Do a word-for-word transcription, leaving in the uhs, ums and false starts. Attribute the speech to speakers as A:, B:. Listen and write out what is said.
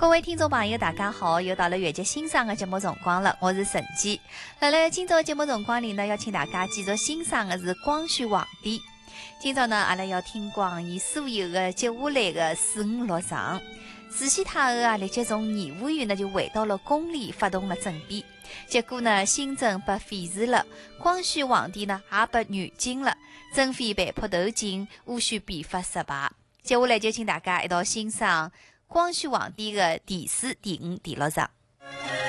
A: 各位听众朋友大家好，又到了月节欣赏的节目辰光了，我是陈姬。辣辣今朝的节目辰光里呢，要请大家继续欣赏的是光绪皇帝。今朝呢，阿拉要听光伊所有的接下来的四五六场。慈禧太后啊，立即从颐和园呢就回到了宫里，发动了政变。结果呢，新政被废除了，光绪皇帝呢也被软禁了，珍妃被迫投井，戊戌变法失败。接下来就请大家一道欣赏光绪皇帝的第四、第五、第六场。